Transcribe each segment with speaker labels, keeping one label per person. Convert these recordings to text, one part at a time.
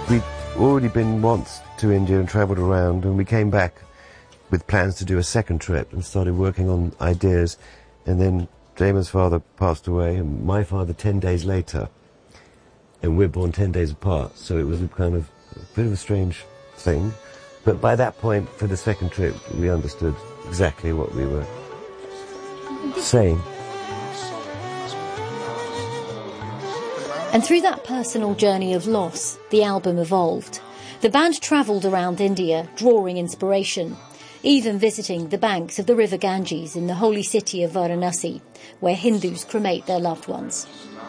Speaker 1: We'd already been once to India and travelled around, and we came back with plans to do a second trip and started working on ideas. And then Damon's father passed away, and my father 10 days later, and we're born 10 days apart, so it was a kind of a bit of a strange thing. But by that point, for the second trip, we understood exactly what we were saying.
Speaker 2: And through that personal journey of loss, the album evolved. The band travelled around India, drawing inspiration, even visiting the banks of the river Ganges in the holy city of Varanasi, where Hindus cremate their loved ones.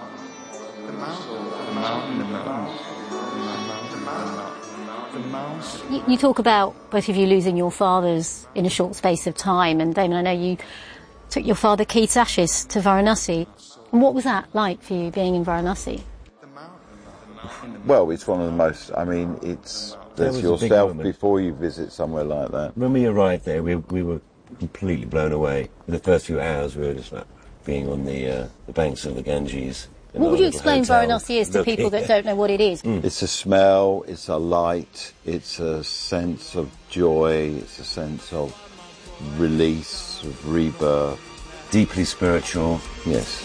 Speaker 2: You talk about both of you losing your fathers in a short space of time, and Damon, I know you took your father Keith's ashes to Varanasi. And what was that like for you, being in Varanasi?
Speaker 3: Well, it's one of the most, I mean, there's yourself before you visit somewhere like that.
Speaker 1: When we arrived there, we were completely blown away. In the first few hours, we were just like being on the banks of the Ganges.
Speaker 2: What would you explain Varanasi is to people that don't know what it is?
Speaker 3: It's a smell, it's a light, it's a sense of joy, it's a sense of release, of rebirth.
Speaker 1: Deeply spiritual.
Speaker 3: Yes.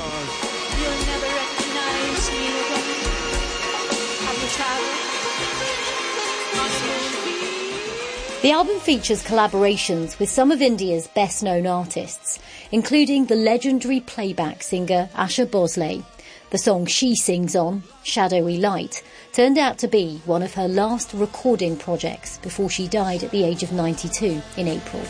Speaker 2: The album features collaborations with some of India's best-known artists, including the legendary playback singer Asha Bhosle. The song she sings on, Shadowy Light, turned out to be one of her last recording projects before she died at the age of 92 in April.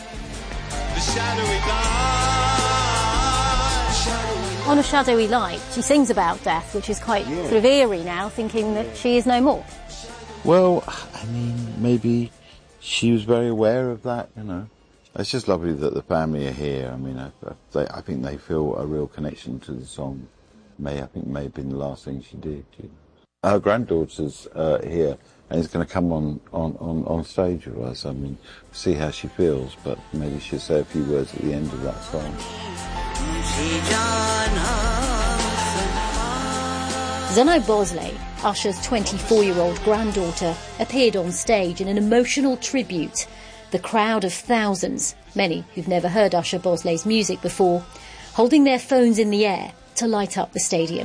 Speaker 2: On A Shadowy Light, she sings about death, which is quite sort of eerie now, thinking that she is no more.
Speaker 3: Well, I mean, maybe she was very aware of that, you know. It's just lovely that the family are here. I mean, I think they feel a real connection to the song. I think may have been the last thing she did. Her granddaughter's here, and is going to come on stage with us. I mean, see how she feels, but maybe she'll say a few words at the end of that song.
Speaker 2: Zanai Bhosle, Usher's 24-year-old granddaughter, appeared on stage in an emotional tribute. The crowd of thousands, many who've never heard Usher Bhosle's music before, holding their phones in the air to light up the stadium.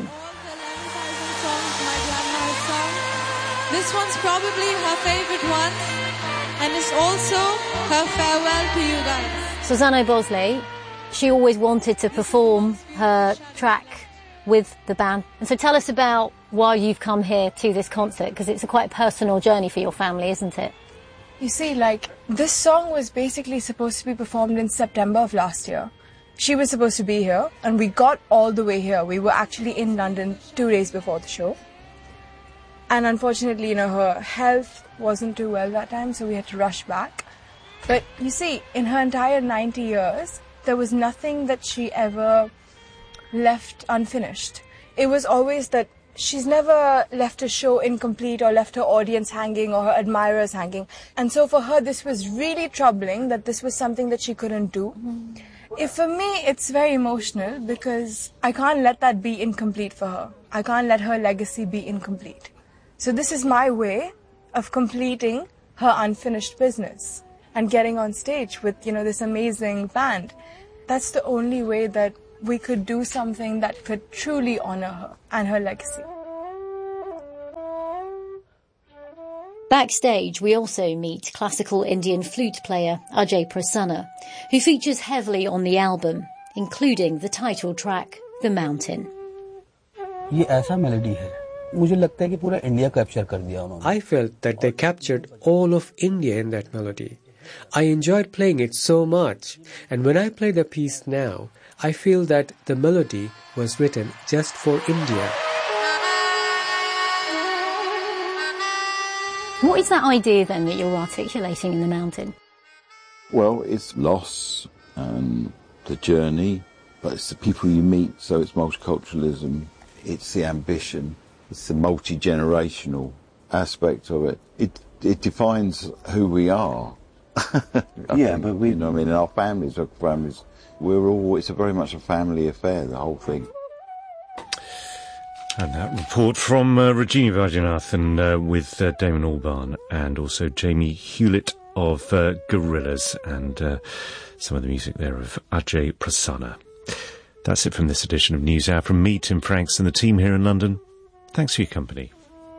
Speaker 4: This one's probably her favourite one, and it's also her farewell to you guys.
Speaker 2: So Zanai Bhosle, she always wanted to perform her track with the band. And so tell us about why you've come here to this concert, because it's a quite personal journey for your family, isn't it?
Speaker 5: You see, this song was basically supposed to be performed in September of last year. She was supposed to be here, and we got all the way here. We were actually in London 2 days before the show. And unfortunately, her health wasn't too well that time, so we had to rush back. But you see, in her entire 90 years, there was nothing that she ever left unfinished. It was always that she's never left a show incomplete or left her audience hanging or her admirers hanging. And so for her, this was really troubling that this was something that she couldn't do. For me, it's very emotional because I can't let that be incomplete for her. I can't let her legacy be incomplete. So this is my way of completing her unfinished business and getting on stage with, this amazing band. That's the only way that we could do something that could truly honor her and her legacy.
Speaker 2: Backstage, we also meet classical Indian flute player Ajay Prasanna, who features heavily on the album, including the title track, The Mountain.
Speaker 6: I felt that they captured all of India in that melody. I enjoyed playing it so much, and when I play the piece now, I feel that the melody was written just for India.
Speaker 2: What is that idea then that you're articulating in The Mountain?
Speaker 3: Well, it's loss and the journey, but it's the people you meet, so it's multiculturalism, it's the ambition, it's the multi-generational aspect of it. It defines who we are. But we, in our families, we're all, it's very much a family affair, the whole thing.
Speaker 7: And that report from Regina Vaidyanathan with Damon Albarn and also Jamie Hewlett of Gorillaz and some of the music there of Ajay Prasanna. That's it from this edition of News Hour. From me, Tim Franks, and the team here in London, thanks for your company.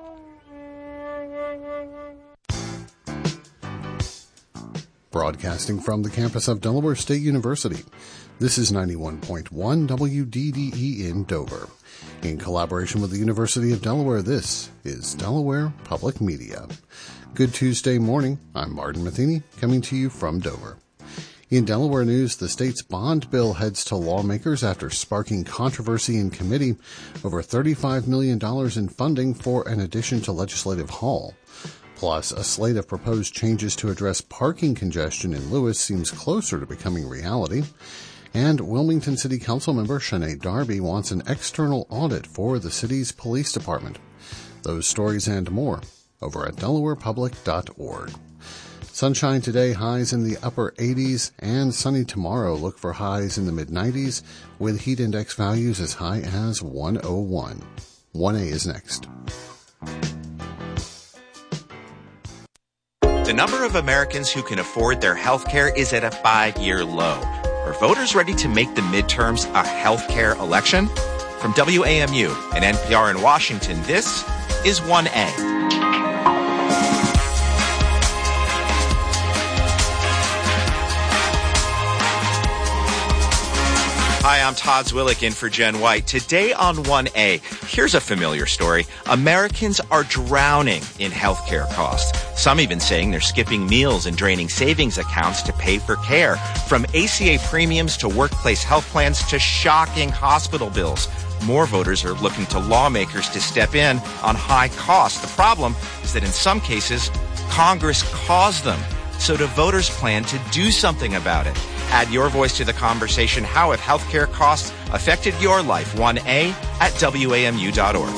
Speaker 8: Broadcasting from the campus of Delaware State University, this is 91.1 WDDE in Dover. In collaboration with the University of Delaware, this is Delaware Public Media. Good Tuesday morning. I'm Martin Matheny, coming to you from Dover. In Delaware news, the state's bond bill heads to lawmakers after sparking controversy in committee over $35 million in funding for an addition to Legislative Hall. Plus, a slate of proposed changes to address parking congestion in Lewis seems closer to becoming reality. And Wilmington City Council member Sinead Darby wants an external audit for the city's police department. Those stories and more over at delawarepublic.org. Sunshine today, highs in the upper 80s, and sunny tomorrow. Look for highs in the mid-90s with heat index values as high as 101. 1A is next.
Speaker 9: The number of Americans who can afford their health care is at a 5-year low. Are voters ready to make the midterms a health care election? From WAMU and NPR in Washington, this is 1A. Hi, I'm Todd Zwillick in for Jen White. Today on 1A, here's a familiar story. Americans are drowning in healthcare costs. Some even saying they're skipping meals and draining savings accounts to pay for care. From ACA premiums to workplace health plans to shocking hospital bills. More voters are looking to lawmakers to step in on high costs. The problem is that in some cases, Congress caused them. So do voters plan to do something about it? Add your voice to the conversation. How have healthcare costs affected your life? 1A at WAMU.org.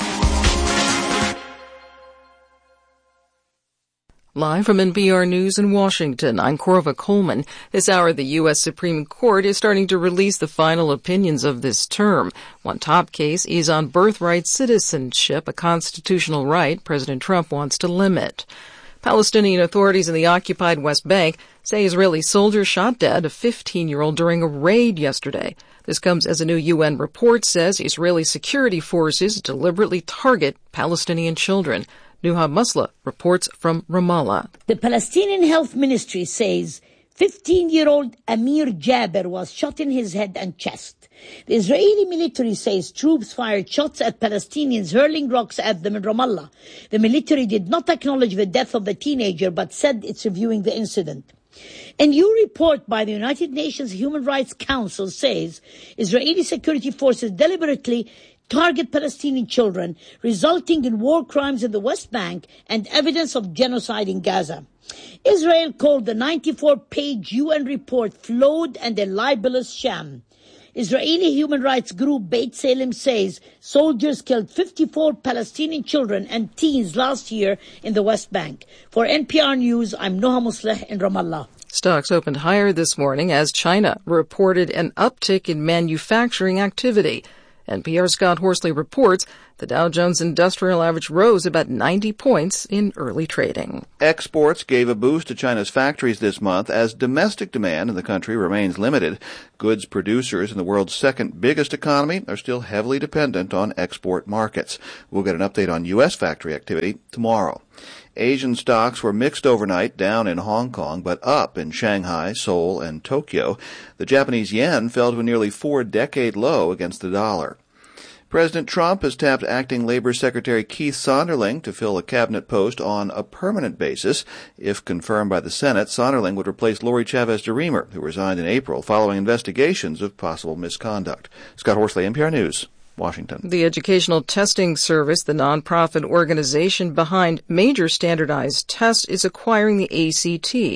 Speaker 10: Live from NPR News in Washington, I'm Corva Coleman. This hour, the U.S. Supreme Court is starting to release the final opinions of this term. One top case is on birthright citizenship, a constitutional right President Trump wants to limit. Palestinian authorities in the occupied West Bank say Israeli soldiers shot dead a 15-year-old during a raid yesterday. This comes as a new UN report says Israeli security forces deliberately target Palestinian children. Nuha Musla reports from Ramallah.
Speaker 11: The Palestinian Health Ministry says 15-year-old Amir Jaber was shot in his head and chest. The Israeli military says troops fired shots at Palestinians hurling rocks at them in Ramallah. The military did not acknowledge the death of the teenager but said it's reviewing the incident. A new report by the United Nations Human Rights Council says Israeli security forces deliberately target Palestinian children, resulting in war crimes in the West Bank and evidence of genocide in Gaza. Israel called the 94-page UN report flawed and a libelous sham. Israeli human rights group Beit Salem says soldiers killed 54 Palestinian children and teens last year in the West Bank. For NPR News, I'm Noha Musleh in Ramallah.
Speaker 10: Stocks opened higher this morning as China reported an uptick in manufacturing activity. NPR's Scott Horsley reports the Dow Jones Industrial Average rose about 90 points in early trading.
Speaker 12: Exports gave a boost to China's factories this month as domestic demand in the country remains limited. Goods producers in the world's second biggest economy are still heavily dependent on export markets. We'll get an update on U.S. factory activity tomorrow. Asian stocks were mixed overnight, down in Hong Kong, but up in Shanghai, Seoul, and Tokyo. The Japanese yen fell to a nearly 4-decade low against the dollar. President Trump has tapped acting Labor Secretary Keith Sonderling to fill a cabinet post on a permanent basis. If confirmed by the Senate, Sonderling would replace Lori Chavez DeRemer, who resigned in April following investigations of possible misconduct. Scott Horsley, NPR News, Washington.
Speaker 10: The Educational Testing Service, the nonprofit organization behind major standardized tests, is acquiring the ACT.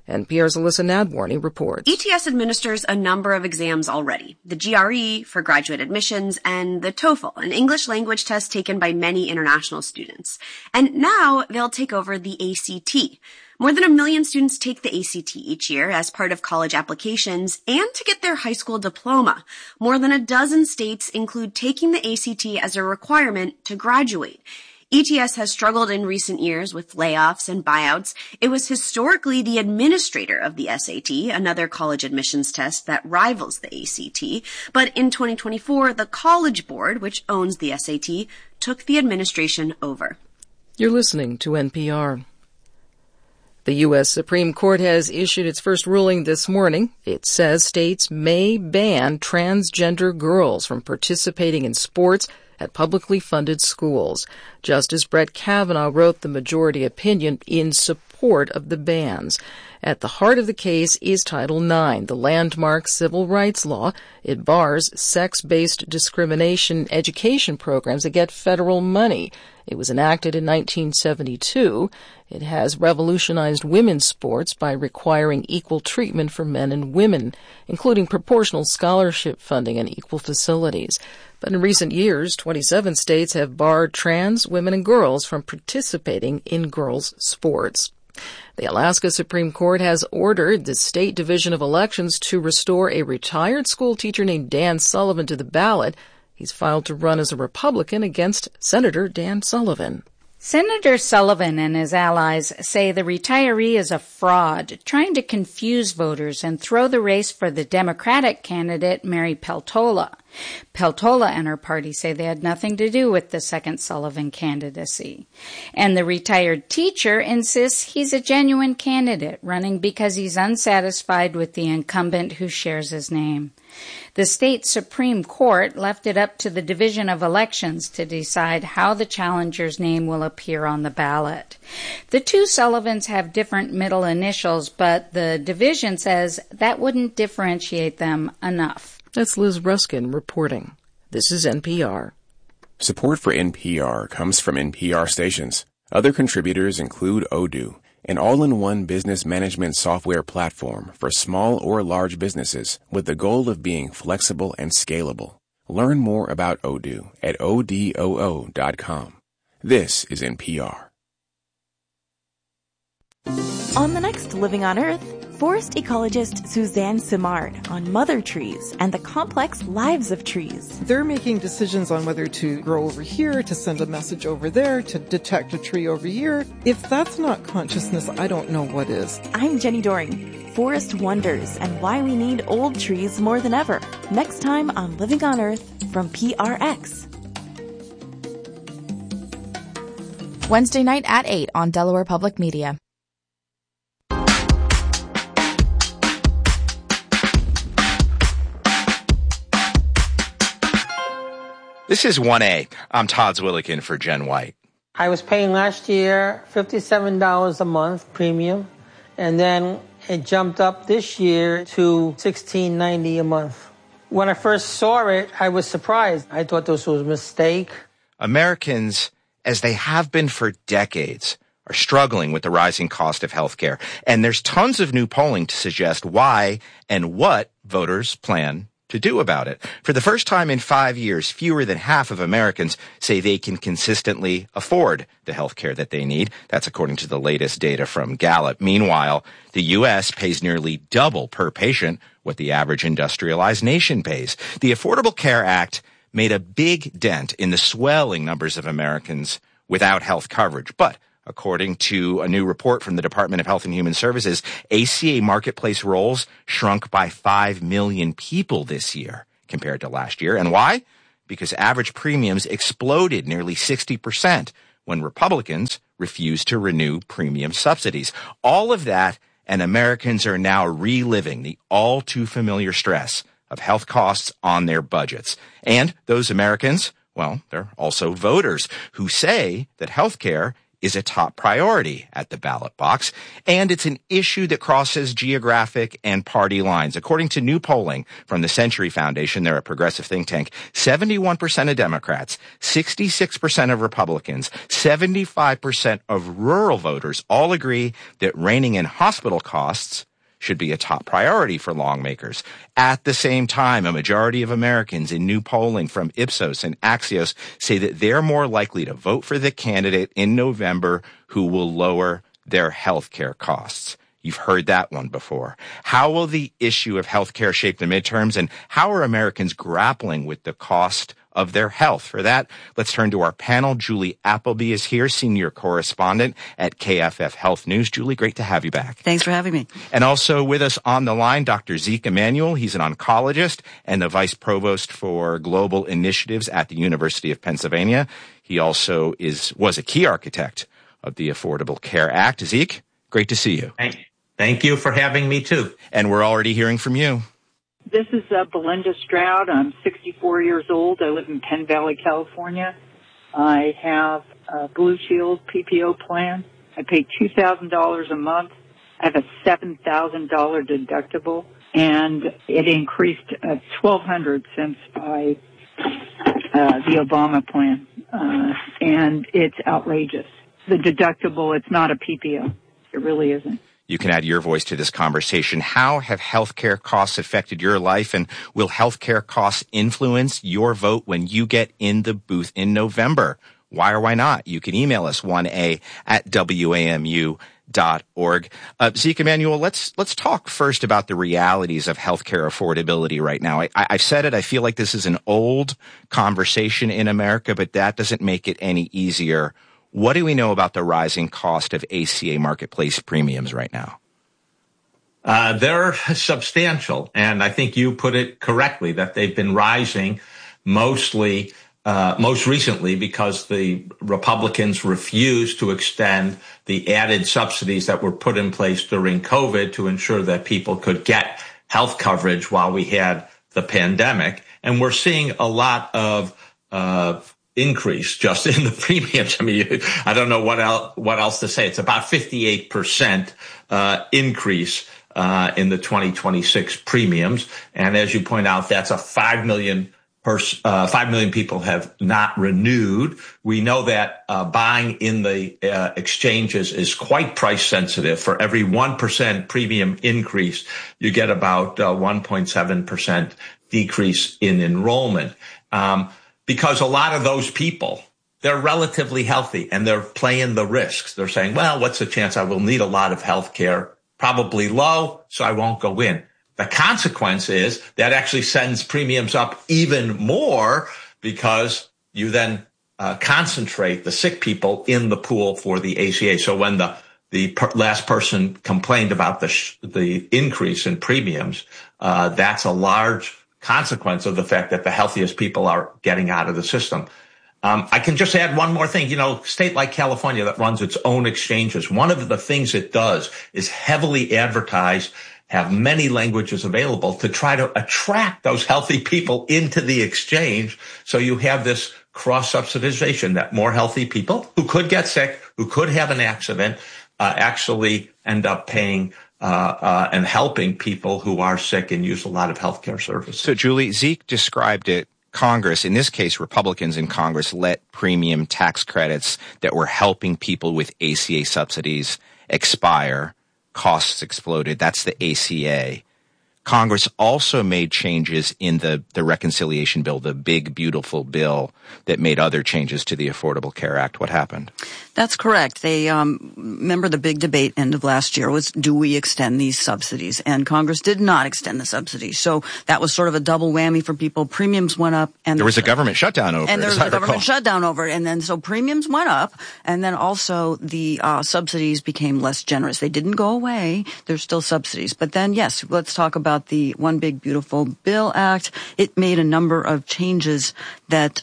Speaker 10: NPR's Alyssa Nadworny reports.
Speaker 13: ETS administers a number of exams already. The GRE for graduate admissions and the TOEFL, an English language test taken by many international students. And now they'll take over the ACT. More than 1 million students take the ACT each year as part of college applications and to get their high school diploma. More than a dozen states include taking the ACT as a requirement to graduate. ETS has struggled in recent years with layoffs and buyouts. It was historically the administrator of the SAT, another college admissions test that rivals the ACT. But in 2024, the College Board, which owns the SAT, took the administration over.
Speaker 10: You're listening to NPR. The U.S. Supreme Court has issued its first ruling this morning. It says states may ban transgender girls from participating in sports at publicly funded schools. Justice Brett Kavanaugh wrote the majority opinion in support of the bans. At the heart of the case is Title IX, the landmark civil rights law. It bars sex-based discrimination education programs that get federal money. It was enacted in 1972. It has revolutionized women's sports by requiring equal treatment for men and women, including proportional scholarship funding and equal facilities. But in recent years, 27 states have barred trans women and girls from participating in girls' sports. The Alaska Supreme Court has ordered the State Division of Elections to restore a retired school teacher named Dan Sullivan to the ballot. He's filed to run as a Republican against Senator Dan Sullivan.
Speaker 14: Senator Sullivan and his allies say the retiree is a fraud, trying to confuse voters and throw the race for the Democratic candidate, Mary Peltola. Peltola and her party say they had nothing to do with the second Sullivan candidacy. And the retired teacher insists he's a genuine candidate, running because he's unsatisfied with the incumbent who shares his name. The state Supreme Court left it up to the Division of Elections to decide how the challenger's name will appear on the ballot. The two Sullivans have different middle initials, but the division says that wouldn't differentiate them enough.
Speaker 10: That's Liz Ruskin reporting. This is NPR.
Speaker 15: Support for NPR comes from NPR stations. Other contributors include Odoo, an all-in-one business management software platform for small or large businesses with the goal of being flexible and scalable. Learn more about Odoo at odoo.com. This is NPR.
Speaker 16: On the next Living on Earth, forest ecologist Suzanne Simard on mother trees and the complex lives of trees.
Speaker 17: They're making decisions on whether to grow over here, to send a message over there, to detect a tree over here. If that's not consciousness, I don't know what is.
Speaker 16: I'm Jenny Doring. Forest wonders and why we need old trees more than ever. Next time on Living on Earth from PRX.
Speaker 18: Wednesday night at 8 on Delaware Public Media.
Speaker 9: This is 1A. I'm Todd Zwilligan for Jen White.
Speaker 19: I was paying last year $57 a month premium, and then it jumped up this year to $16.90 a month. When I first saw it, I was surprised. I thought this was a mistake.
Speaker 9: Americans, as they have been for decades, are struggling with the rising cost of healthcare. And there's tons of new polling to suggest why and what voters plan to do about it. For the first time in 5 years, fewer than half of Americans say they can consistently afford the health care that they need. That's according to the latest data from Gallup. Meanwhile, the U.S. pays nearly double per patient what the average industrialized nation pays. The Affordable Care Act made a big dent in the swelling numbers of Americans without health coverage. But according to a new report from the Department of Health and Human Services, ACA marketplace roles shrunk by 5 million people this year compared to last year. And why? Because average premiums exploded nearly 60% when Republicans refused to renew premium subsidies. All of that, and Americans are now reliving the all too familiar stress of health costs on their budgets. And those Americans, well, they're also voters who say that health care is a top priority at the ballot box, and it's an issue that crosses geographic and party lines. According to new polling from the Century Foundation, they're a progressive think tank, 71% of Democrats, 66% of Republicans, 75% of rural voters all agree that reining in hospital costs should be a top priority for lawmakers. At the same time, a majority of Americans in new polling from Ipsos and Axios say that they're more likely to vote for the candidate in November who will lower their health care costs. You've heard that one before. How will the issue of health care shape the midterms, and how are Americans grappling with the cost of their health? For that, let's turn to our panel. Julie Appleby is here, senior correspondent at KFF Health News. Julie, great to have you back.
Speaker 20: Thanks for having me.
Speaker 9: And also with us on the line, Dr. Zeke Emanuel. He's an oncologist and the vice provost for global initiatives at the University of Pennsylvania. He also was a key architect of the Affordable Care Act. Zeke, great to see you.
Speaker 21: Thank you for having me too.
Speaker 9: And we're already hearing from you.
Speaker 22: This is Belinda Stroud. I'm 64 years old. I live in Penn Valley, California. I have a Blue Shield PPO plan. I pay $2,000 a month. I have a $7,000 deductible, and it increased $1,200 since the Obama plan, and it's outrageous. The deductible, it's not a PPO. It really isn't.
Speaker 9: You can add your voice to this conversation. How have healthcare costs affected your life, and will healthcare costs influence your vote when you get in the booth in November? Why or why not? You can email us 1a@wamu.org. Zeke Emanuel, let's talk first about the realities of healthcare affordability right now. I've said it. I feel like this is an old conversation in America, but that doesn't make it any easier. What do we know about the rising cost of ACA marketplace premiums right now?
Speaker 21: They're substantial, and I think you put it correctly that they've been rising most recently because the Republicans refused to extend the added subsidies that were put in place during COVID to ensure that people could get health coverage while we had the pandemic. And we're seeing a lot of increase just in the premiums. I mean, I don't know what else to say. It's about 58% increase in the 2026 premiums, and as you point out, that's a 5 million people have not renewed. We know that buying in the exchanges is quite price sensitive. For every 1% premium increase, you get about 1.7% decrease in enrollment. Because a lot of those people, they're relatively healthy and they're playing the risks. They're saying, well, what's the chance I will need a lot of health care? Probably low, so I won't go in. The consequence is that actually sends premiums up even more because you then concentrate the sick people in the pool for the ACA. So when the last person complained about the increase in premiums, that's a large consequence of the fact that the healthiest people are getting out of the system. I can just add one more thing. A state like California that runs its own exchanges, one of the things it does is heavily advertise, have many languages available to try to attract those healthy people into the exchange. So you have this cross-subsidization that more healthy people who could get sick, who could have an accident, actually end up paying and helping people who are sick and use a lot of healthcare services.
Speaker 9: So, Julie, Zeke described it. Congress, in this case, Republicans in Congress, let premium tax credits that were helping people with ACA subsidies expire. Costs exploded. That's the ACA. Congress also made changes in the reconciliation bill, the big, beautiful bill that made other changes to the Affordable Care Act. What happened?
Speaker 20: That's correct. They remember the big debate end of last year was, do we extend these subsidies? And Congress did not extend the subsidies. So that was sort of a double whammy for people. Premiums went up. And
Speaker 9: there was a government shutdown over it.
Speaker 20: And there was a government shutdown over it. And then so premiums went up. And then also the subsidies became less generous. They didn't go away. There's still subsidies. But then, yes, let's talk about the One Big Beautiful Bill Act. It made a number of changes that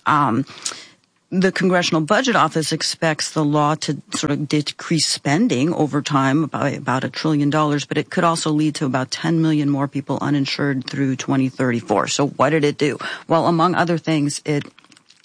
Speaker 20: the Congressional Budget Office expects the law to sort of decrease spending over time by about $1 trillion, but it could also lead to about 10 million more people uninsured through 2034. So what did it do? Well, among other things, it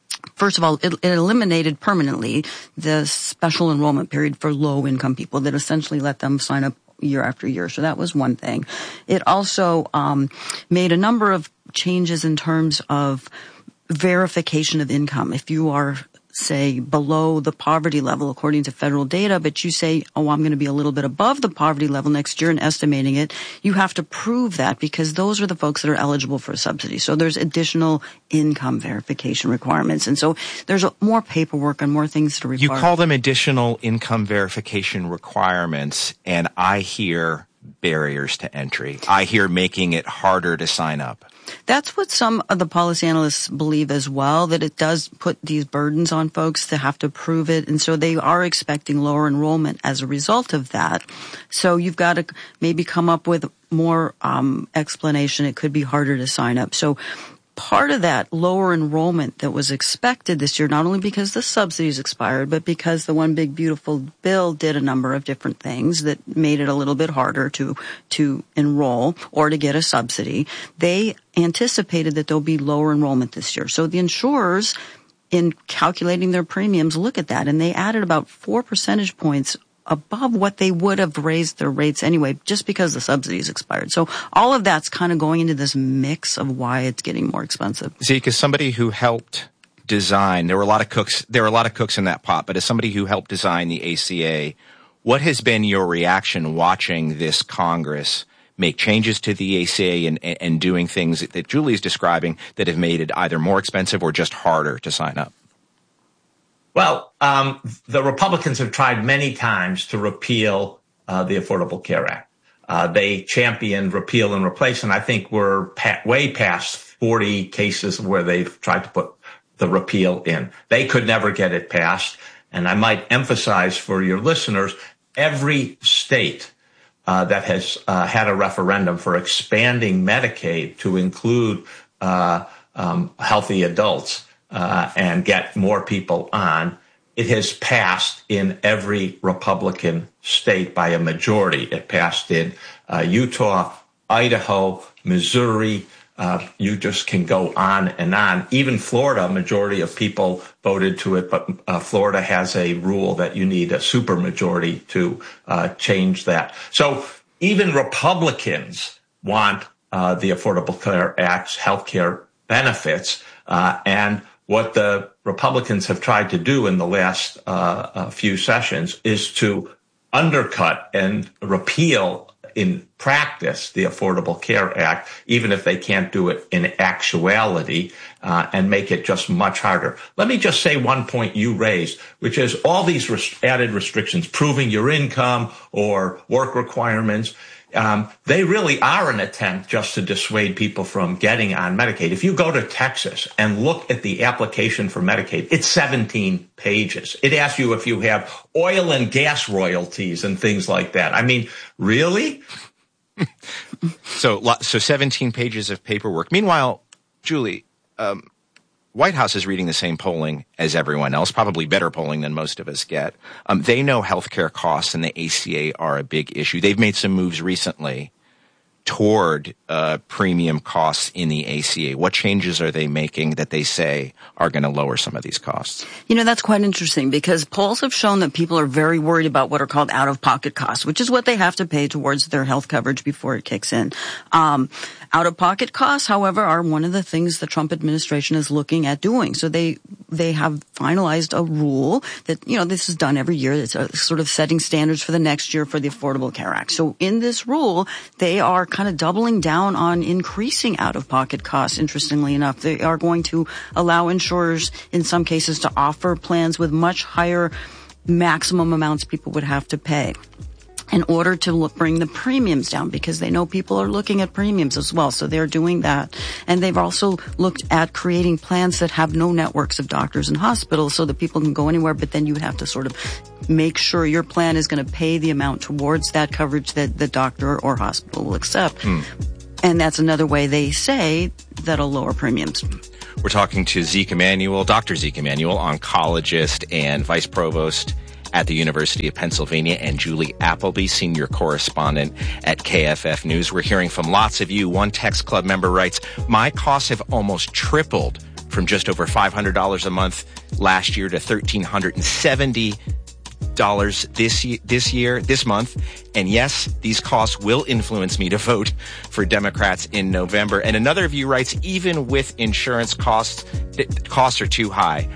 Speaker 20: first of all, it eliminated permanently the special enrollment period for low-income people that essentially let them sign up year after year. So that was one thing. It also made a number of changes in terms of verification of income. If you are, say, below the poverty level according to federal data, but you say, oh, I'm going to be a little bit above the poverty level next year and estimating it, you have to prove that because those are the folks that are eligible for a subsidy. So there's additional income verification requirements. And so there's more paperwork and more things to require.
Speaker 9: You call them additional income verification requirements, and I hear barriers to entry. I hear making it harder to sign up.
Speaker 20: That's what some of the policy analysts believe as well, that it does put these burdens on folks to have to prove it. And so they are expecting lower enrollment as a result of that. So you've got to maybe come up with more explanation. It could be harder to sign up. So part of that lower enrollment that was expected this year, not only because the subsidies expired, but because the One Big Beautiful Bill did a number of different things that made it a little bit harder to enroll or to get a subsidy, they anticipated that there'll be lower enrollment this year. So the insurers, in calculating their premiums, look at that, and they added about 4 percentage points above what they would have raised their rates anyway, just because the subsidies expired. So all of that's kind of going into this mix of why it's getting more expensive.
Speaker 9: Zeke, as somebody who helped design, there were a lot of cooks in that pot, but as somebody who helped design the ACA, what has been your reaction watching this Congress make changes to the ACA and doing things that Julie is describing that have made it either more expensive or just harder to sign up?
Speaker 21: Well, the Republicans have tried many times to repeal the Affordable Care Act. They championed repeal and replace, and I think we're way past 40 cases where they've tried to put the repeal in. They could never get it passed, and I might emphasize for your listeners, every state that has had a referendum for expanding Medicaid to include healthy adults and get more people on, it has passed in every Republican state by a majority. It passed in Utah, Idaho, Missouri. You just can go on and on. Even Florida, a majority of people voted to it, but Florida has a rule that you need a supermajority to change that. So even Republicans want the Affordable Care Act's health care benefits, and what the Republicans have tried to do in the last few sessions is to undercut and repeal in practice the Affordable Care Act, even if they can't do it in actuality, and make it just much harder. Let me just say one point you raised, which is all these added restrictions, proving your income or work requirements, they really are an attempt just to dissuade people from getting on Medicaid. If you go to Texas and look at the application for Medicaid, it's 17 pages. It asks you if you have oil and gas royalties and things like that. I mean, really?
Speaker 9: So 17 pages of paperwork. Meanwhile, Julie, White House is reading the same polling as everyone else, probably better polling than most of us get. They know healthcare costs and the ACA are a big issue. They've made some moves recently toward premium costs in the ACA. What changes are they making that they say are going to lower some of these costs?
Speaker 20: You know, that's quite interesting because polls have shown that people are very worried about what are called out-of-pocket costs, which is what they have to pay towards their health coverage before it kicks in. Out-of-pocket costs, however, are one of the things the Trump administration is looking at doing. So they have finalized a rule that, you know, this is done every year. It's a sort of setting standards for the next year for the Affordable Care Act. So in this rule, they are kind of doubling down on increasing out-of-pocket costs, interestingly enough. They are going to allow insurers, in some cases, to offer plans with much higher maximum amounts people would have to pay in order to bring the premiums down, because they know people are looking at premiums as well. So they're doing that. And they've also looked at creating plans that have no networks of doctors and hospitals so that people can go anywhere, but then you have to sort of make sure your plan is going to pay the amount towards that coverage that the doctor or hospital will accept. And that's another way they say that'll lower premiums.
Speaker 9: We're talking to Zeke Emanuel, Dr. Zeke Emanuel, oncologist and vice provost at the University of Pennsylvania, and Julie Appleby, senior correspondent at KFF News. We're hearing from lots of you. One text club member writes, "My costs have almost tripled from just over $500 a month last year to $1,370 this month. And yes, these costs will influence me to vote for Democrats in November. And another view writes, even with insurance costs are too high.